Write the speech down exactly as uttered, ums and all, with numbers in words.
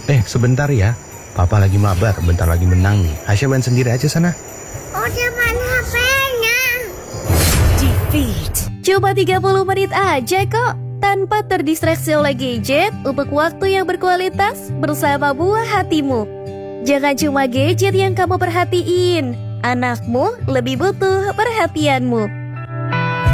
Eh, sebentar ya. Papa lagi mabar, bentar lagi menang nih. Hasya main sendiri aja sana. Udah main H P-nya. Defeat. Cuma tiga puluh menit aja kok. Tanpa terdistraksi oleh gadget untuk waktu yang berkualitas bersama buah hatimu. Jangan cuma gadget yang kamu perhatiin. Anakmu lebih butuh perhatianmu.